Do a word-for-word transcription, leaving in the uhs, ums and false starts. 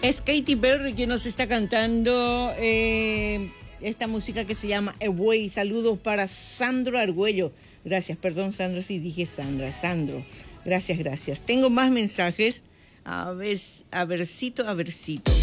Es Katy Perry quien nos está cantando eh, esta música que se llama Away. Saludos para Sandro Argüello. Gracias, perdón Sandro si dije Sandra, Sandro. Gracias, gracias. Tengo más mensajes. A ver, a versito, a versito.